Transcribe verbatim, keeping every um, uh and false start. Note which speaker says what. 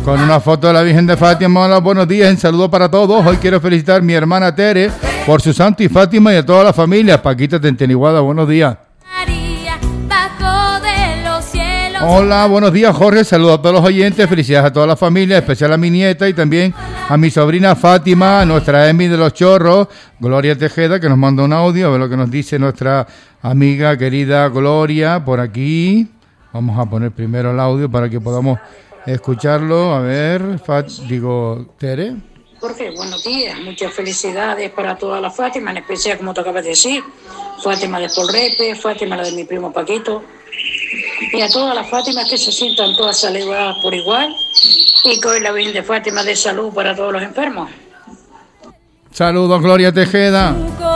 Speaker 1: con una foto de la Virgen de Fátima. Hola, buenos días, un saludo para todos. Hoy quiero felicitar a mi hermana Tere por su santo y Fátima y a toda la familia. Paquita Tenteniguada, buenos días. Hola, buenos días, Jorge. Saludos a todos los oyentes. Felicidades a toda la familia, especial a mi nieta y también a mi sobrina Fátima, a nuestra Emi de los Chorros, Gloria Tejeda, que nos manda un audio. A ver lo que nos dice nuestra amiga querida Gloria por aquí. Vamos a poner primero el audio para que podamos escucharlo. A ver, Fat, digo, Tere.
Speaker 2: Jorge, buenos días. Muchas felicidades para toda la Fátima, en especial, como te acabas de decir, Fátima de Polrepe, Fátima la de mi primo Paquito. Y a todas las Fátimas que se sientan todas celebradas por igual y que hoy la Virgen de Fátima dé salud para todos los enfermos.
Speaker 1: Saludos, Gloria Tejeda.